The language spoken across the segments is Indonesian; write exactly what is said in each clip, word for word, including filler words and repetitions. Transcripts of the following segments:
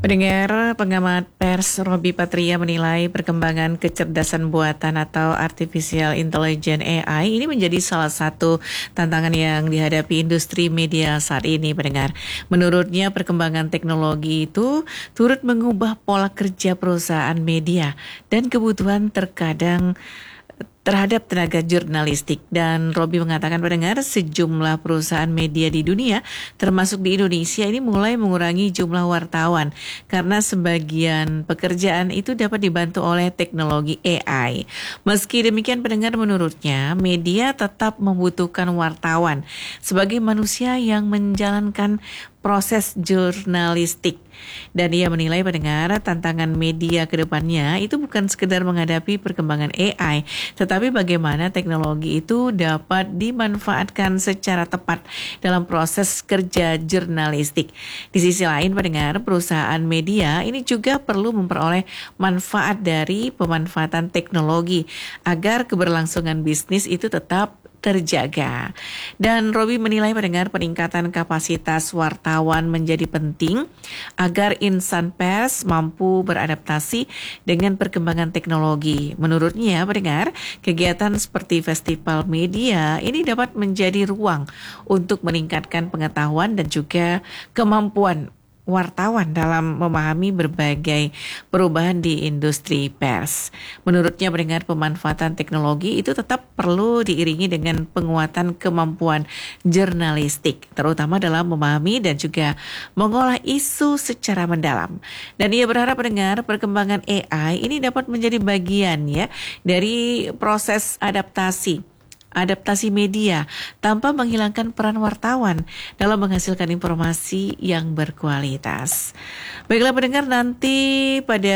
Pendengar, pengamat pers Robi Patria menilai perkembangan kecerdasan buatan atau artificial intelligence A I ini menjadi salah satu tantangan yang dihadapi industri media saat ini, pendengar. Menurutnya perkembangan teknologi itu turut mengubah pola kerja perusahaan media dan kebutuhan terkadang terhadap tenaga jurnalistik. Dan Robi mengatakan, pendengar, sejumlah perusahaan media di dunia termasuk di Indonesia ini mulai mengurangi jumlah wartawan karena sebagian pekerjaan itu dapat dibantu oleh teknologi A I. Meski demikian, pendengar, menurutnya media tetap membutuhkan wartawan sebagai manusia yang menjalankan proses jurnalistik. Dan ia menilai, pendengar, tantangan media ke depannya itu bukan sekedar menghadapi perkembangan A I, tetapi bagaimana teknologi itu dapat dimanfaatkan secara tepat dalam proses kerja jurnalistik. Di sisi lain, pendengar, perusahaan media ini juga perlu memperoleh manfaat dari pemanfaatan teknologi agar keberlangsungan bisnis itu tetap terjaga. Dan Robi menilai, pendengar, peningkatan kapasitas wartawan menjadi penting agar insan pers mampu beradaptasi dengan perkembangan teknologi. Menurutnya, pendengar, kegiatan seperti festival media ini dapat menjadi ruang untuk meningkatkan pengetahuan dan juga kemampuan wartawan dalam memahami berbagai perubahan di industri pers. Menurutnya, pendengar, pemanfaatan teknologi itu tetap perlu diiringi dengan penguatan kemampuan jurnalistik, terutama dalam memahami dan juga mengolah isu secara mendalam. Dan ia berharap, pendengar, perkembangan A I ini dapat menjadi bagian ya dari proses adaptasi adaptasi media tanpa menghilangkan peran wartawan dalam menghasilkan informasi yang berkualitas. Baiklah, pendengar, nanti pada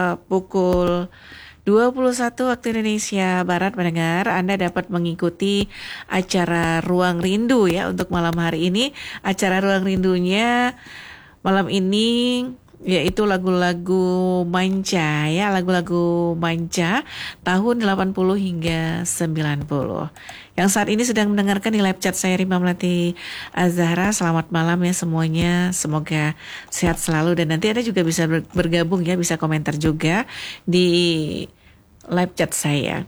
pukul dua puluh satu waktu Indonesia Barat, pendengar, Anda dapat mengikuti acara Ruang Rindu ya untuk malam hari ini. Acara Ruang Rindunya malam ini yaitu lagu-lagu manca ya, lagu-lagu manca tahun delapan puluh hingga sembilan puluh. Yang saat ini sedang mendengarkan di live chat saya, Rima Melati Azhara. Selamat malam ya semuanya, semoga sehat selalu. Dan nanti Anda juga bisa bergabung ya, bisa komentar juga di live chat saya.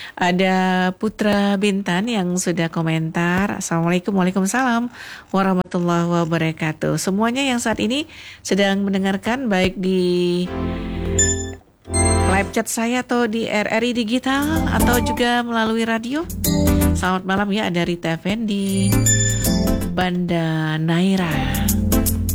Ada Putra Bintan yang sudah komentar. Assalamualaikum, waalaikumsalam warahmatullahi wabarakatuh. Semuanya yang saat ini sedang mendengarkan baik di live chat saya atau di R R I Digital atau juga melalui radio. Selamat malam ya, ada Rita Effendi, Banda Naira.